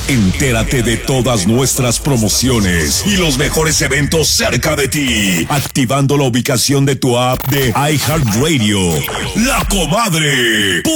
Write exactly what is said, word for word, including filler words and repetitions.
Entérate de todas nuestras promociones y los mejores eventos cerca de ti, activando la ubicación de tu app de iHeartRadio. La Comadre.